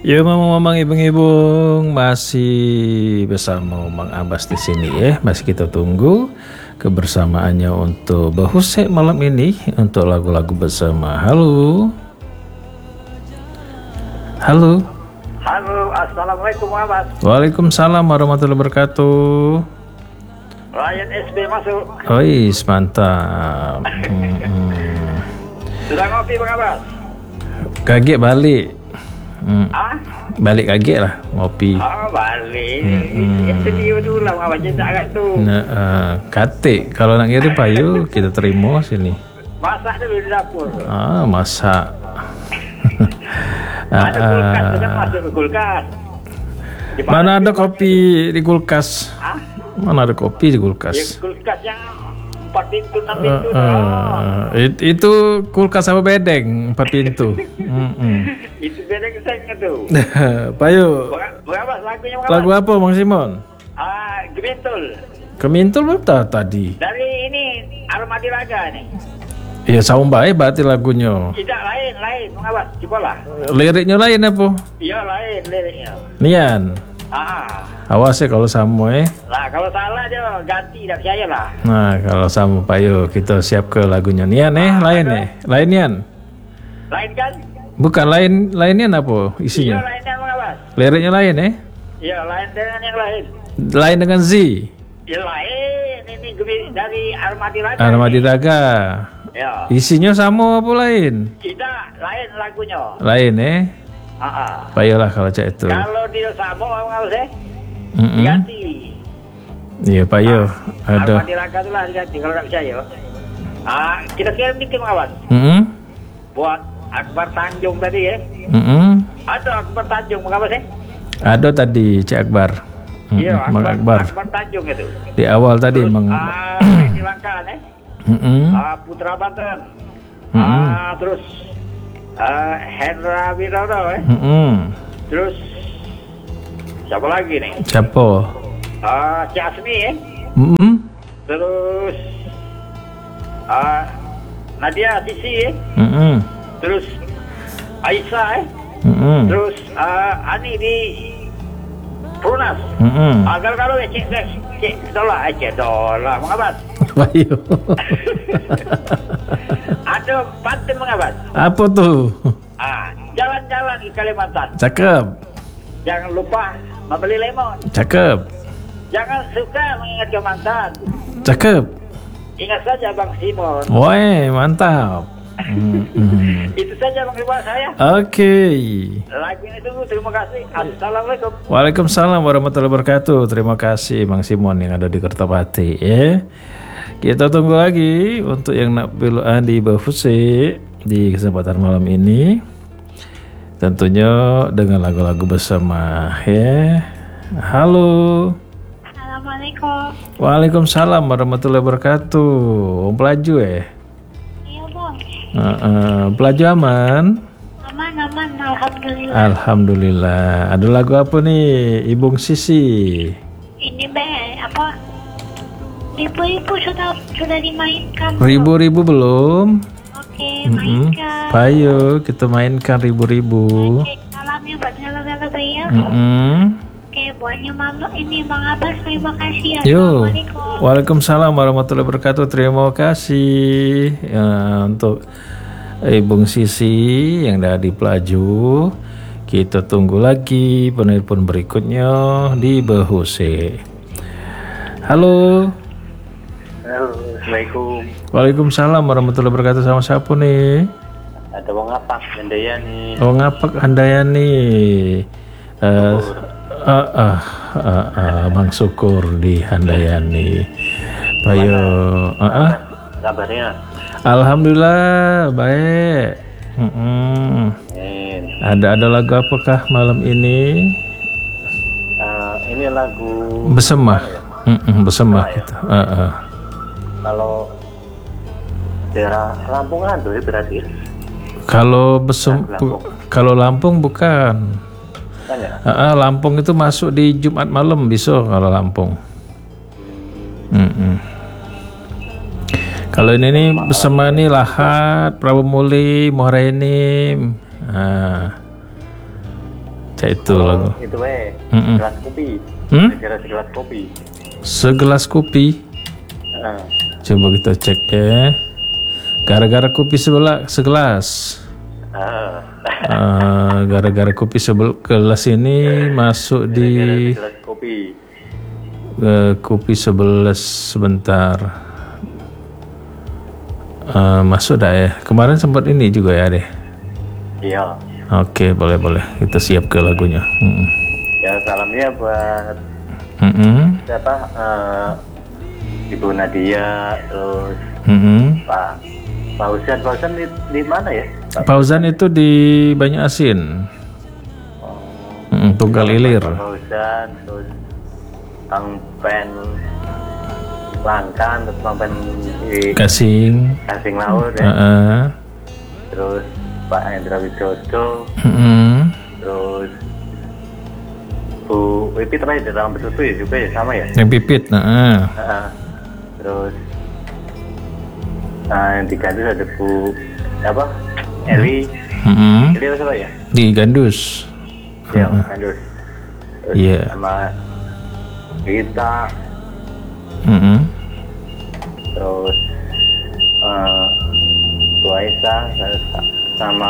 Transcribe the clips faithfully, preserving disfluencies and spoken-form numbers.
Ya, Mamang Ibung-ibung masih bersama Mang Abbas di sini ya. Masih kita tunggu kebersamaannya untuk Bahuse malam ini untuk lagu-lagu bersama. Halo. Halo. Halo, assalamualaikum Abbas. Waalaikumsalam warahmatullahi wabarakatuh. Ryan S B masuk. Ois, mantap. Hmm, hmm. Sudah ngopi Bang Abbas? Kaget balik. Hmm. Ah? Balik kaget lah ngopi. Oh, balik. Hmm. Ya, studio dulu lah Bang Abbas, cinta agak tu. Nah, uh, katik kalau nak ngirim payu kita terima sini. Masak dulu di dapur. Ah, masak. Ada kulkas, Ah, sudah masuk ke kulkas. Di mana ada kopi di kulkas? Ah? Mana ada kopi di Ya, kulkas? kulkas yang empat pintu, enam Uh, pintu. uh, it- itu kulkas apa bedeng empat pintu? Mm-mm. Itu beda kesengnya tu. Payu, Bang Bang Abbas, lagunya Bang lagu Abbas. apa Bang Simon? Ah, Gemintul. Kemintul betul tadi. Dari ini, Armadi Raga nih. Ya sama baik berarti lagunya. Tidak lain, lain Bang Abbas, coba lah. Liriknya lain apa? Iya lain liriknya. Nian. Ah, Awas ya kalau sama eh. lah kalau salah dia ganti, tak percaya lah. Nah kalau sama Payu kita siap ke lagunya Nian eh, lain eh, lain Nian. Lain kan? Bukan lain, lainnya apa Iya isinya? lainnya Bang Abbas. Liriknya lain eh, Iya lain dengan yang lain. lain dengan Z. Ya lain, ini gemi- dari Armadi Raga. Armadi ini. Raga. Ya. Isinya sama apa lain? Tidak, lain lagunya. Lain eh. Ah, ah. Payolah kalau cak itu. Kalau dia sama Bang Abbas eh, Mm-mm. diganti. Iya Payo. Ada. Armadi Raga tu lah diganti kalau tak percaya. Ah, kita kirim dikit Bang Abbas. Mm-mm. Buat Akbar Tanjung tadi eh. Mm-mm. Ada Akbar Tanjung Bang Abbas eh. Ada tadi Cik Akbar. Mm-mm. Iya, Mang Akbar, Akbar. Akbar Tanjung itu. Di awal tadi Terus, Mang. ah, Sri Lanka eh. Mm-mm. Ah, Putra Banten. Mm-mm. Ah, terus ah, Hendra Widodo eh. Mm-mm. Terus siapa lagi nih? Siapa? Ah, Cik Asmi eh. Mm-mm. Terus ah, Nadia Sisi eh. Mm-mm. Terus Aisyah eh. Mm-mm. Terus ah, Ani di Prunas. Mm-mm. Ah, kalau-kalau eh, Cik Cik Cik Dola, eh, Cik Dola, Mengabad. Payo. Ada Banten Mengabad. Apa tuh? Ah, jalan-jalan di Kalimantan. Cakep. Jangan lupa membeli lemon. Cakep. Jangan suka mengingat ke mantan. Cakep. Ingat saja Bang Simon. Woi, mantap. Mm-mm. Itu saja Bang Simon saya. Oke. Lagu ini tunggu. Terima kasih. Assalamualaikum. Waalaikumsalam warahmatullahi wabarakatuh. Terima kasih Bang Simon yang ada di Kertapati ya. Kita tunggu lagi untuk yang nak piluan di Bahuse di kesempatan malam ini. Tentunya dengan lagu-lagu bersama ya. Halo. Assalamualaikum. Waalaikumsalam warahmatullahi wabarakatuh. Om pelaju eh. Iya bang. Uh, uh, pelaju aman. Aman aman. Alhamdulillah. Alhamdulillah. Ada lagu apa nih, Ibung Sisi? Ini be apa? Ribu-ribu sudah sudah dimainkan. Ribu-ribu belum? Oke Mm-mm. mainkan. Payo kita mainkan ribu-ribu. Oke, salamnya buat nyala-nyala ya. Mm-mm. Oke buatnya mama ini Bang Abbas terima kasih ya. Yo, Assalamualaikum. waalaikumsalam warahmatullahi wabarakatuh. Terima kasih ya, untuk Ibung Sisi yang ada di Pelaju. Kita tunggu lagi penelpon berikutnya di Bahuse. Halo. Halo, Assalamualaikum. Waalaikumsalam warahmatullahi wabarakatuh. Sama siapa nih? Ada Bang Apak, Handayani. Oh ngapak Handayani. Eh, ah, ah, ah, ah, Bang Syukur di Handayani. Payo, ah, ah. Kabarnya? Alhamdulillah baik. Mm-mm. Amin. Ada ada lagu apakah malam ini? Uh, ini lagu Bersama, Mm-mm, bersama kita. Ah, ah. kalau daerah Lampung ada ya berarti. Kalau besem, bu- kalau Lampung bukan. Kan ya? Ah, ah, Lampung itu masuk di Jumat malam bisa kalau Lampung. Mm-mm. Kalau ini nih bersama nih Lahat, Prabu Muli, Morenim. Nah, Cak itu Oh, lagu. itu weh. Mm-mm. Gelas kopi. Hmm? Gelas gelas kopi. Segelas kopi. Ah. Coba kita cek ya. Gara-gara kopi sebelah segelas. Ah. Eh, gara-gara kopi segelas ini masuk di Gelas kopi. eh, kopi sebelas sebentar. Eh, masuk dah ya. Kemarin sempat ini juga ya deh. Iya. Oke, boleh boleh. Kita siap ke lagunya. Mm-mm. Ya salamnya buat Mm-mm. siapa? Eh, Ibu Nadia, terus Mm-mm. Pak Pak Husen. Pak Husen di, di mana ya? Pak Fauzan itu di Banyu-Asin. Mm, Tunggal Ilir. Pak Husen, terus Kang Pen Langkan, terus Kang Pen di Kasing. Kasing Laut ya. Heeh. Terus Pak Hendra Widodo, Mm-mm. terus Bu Wipi terakhir di dalam bersatu ya juga ya sama ya. Yang pipit. Heeh. Heeh. Terus nah yang diganti ada Bu apa Eli Mm-mm. Eli apa siapa ya? Di Gandus. Ya Andus. Terus Iya. sama kita, Mm-mm. terus eh Bu Aisyah sama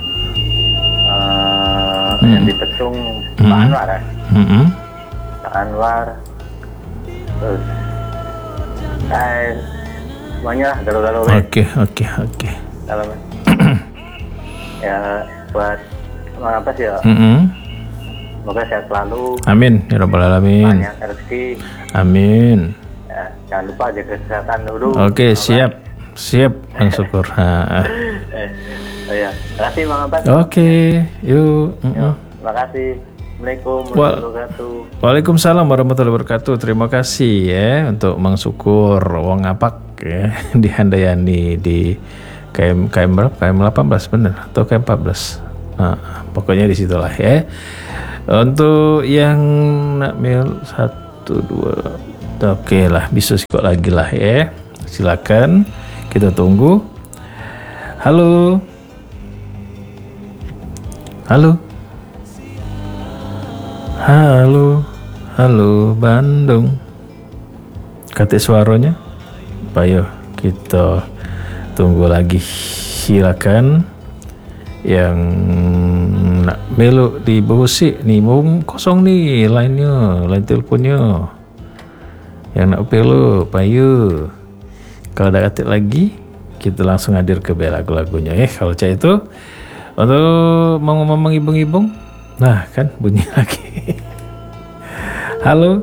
eh yang di Petung Pak Hmm. Anwar ya. Mm-mm. Pak Anwar, terus eh semuanya lah galau-galau ya. Oke, oke, oke. Galau ya. Ya buat emang apa sih ya? Mm-mm. Semoga sehat selalu, Amin ya rabbal alamin. banyak rezeki. Amin. Ya, jangan lupa jaga kesehatan dulu. Oke, siap. Siap, Bang Syukur. Ha. Eh, oh ya, terima kasih Bang Abbas. Oke, yuk. Mm-mm. Terima kasih. Assalamualaikum Wal- warahmatullahi wabarakatuh. Waalaikumsalam warahmatullahi wabarakatuh. Terima kasih ya untuk Mang Syukur Wong Apak ya di Handayani di K M K M berapa? K M delapan belas bener atau K M empat belas? Nah, pokoknya di situlah ya. Untuk yang nak mail satu dua, oke lah bisa kok lagi lah ya. Silakan kita tunggu. Halo, halo. Halo, halo Bandung. Kata suaranya, ayo kita tunggu lagi. Silakan yang nak melu di Bosi nih, mau kosong nih lainnya, lain teleponnya. Yang nak pelu, payu. Kalau ada kata lagi, kita langsung hadir ke lagu-lagunya. Eh, kalau cah itu untuk mau ngomong ibung-ibung. Nah kan bunyi lagi. Halo.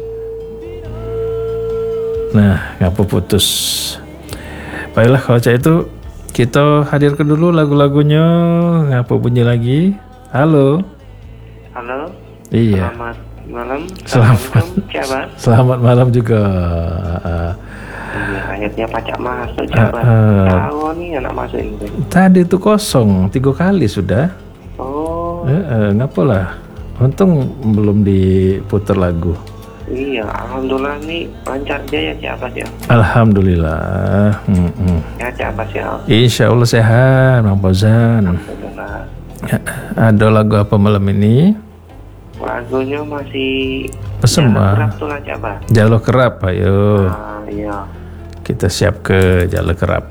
Nah ngapa putus. Baiklah kalau cak itu kita hadirkan dulu lagu-lagunya. Ngapa bunyi lagi. Halo. Halo. Iya. Selamat malam. Selamat. Assalamualaikum, Cabar. Selamat malam juga. Iya, akhirnya pacak masuk, Ah, Cabar. ah. Tahu nih anak masuk ini. Tadi itu kosong tiga kali sudah. Oh, Eh, eh, ngapa lah. Untung belum diputar lagu. iya. Alhamdulillah nih lancar jaya Cabar ya. Alhamdulillah. Mm-mm. Ya Cabar ya. Insya Allah sehat, Bang Fauzan. Alhamdulillah. Ada lagu apa malam ini? Lagunya masih Pesen, Jalan Bang. Kerap tuh lah Cabar. Jalur Kerap, ayo. Ah, iya. Kita siap ke Jalur Kerap.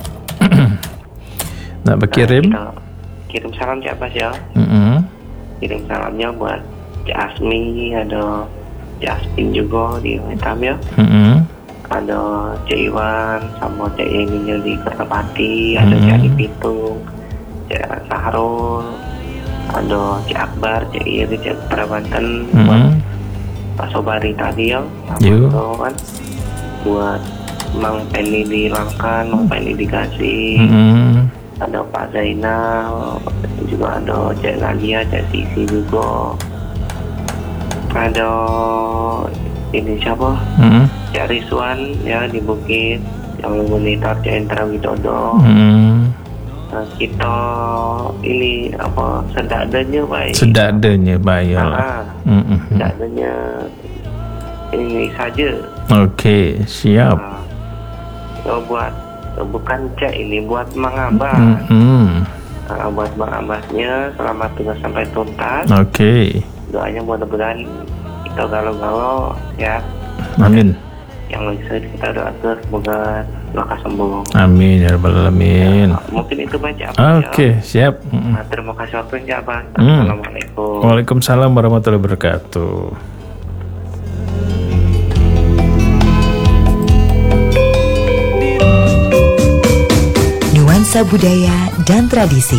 Nak berkirim? Kita kirim salam Cabar ya. Mm-mm. Kirim salamnya buat Cik Asmi, ada Cik Aspin juga di Hitam ya. Mm-mm. Ada Cik Iwan sama Cik Yeminnya di Kertapati, ada Mhm. Cik Adi Pitung, Cik Sahrul, ada Cik Akbar, Cik Iri, Cik Prabanten, buat Mm-mm. Pak Sobari tadi ya, sama Yo. itu kan, buat Mang Penny di Langkan, Mang Penny di Kasih, Mm-mm. ada Pak Zainal, juga ada Cik Nadia, Cik Sisi juga, ada ini siapa? Mm-mm. Cik Rizwan ya di Bukit yang monitor Cik Endra Widodo. Mm-mm. Nah, kita ini apa sedadanya baik. Sedadanya bayar. Ah, Mm-mm. sedadanya ini saja. Oke, siap. Nah, so buat bukan Cik ini buat Mang Abah. Mm-mm. Uh, buat Bang Abbasnya selamat tugas sampai tuntas. Oke. Doanya mudah-mudahan kita galau-galau ya. Amin. Yang lebih serius kita doakan semoga lekas sembuh. Amin ya rabbal alamin. Ya, mungkin itu aja. Oke, siap. Mm-mm. Nah, terima kasih waktunya Bang. Hmm. Assalamualaikum. Waalaikumsalam warahmatullahi wabarakatuh. Nuansa budaya dan tradisi,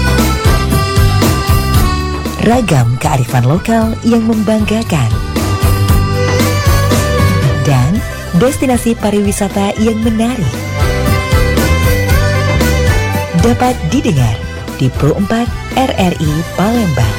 ragam kearifan lokal yang membanggakan, dan destinasi pariwisata yang menarik dapat didengar di Pro empat R R I Palembang.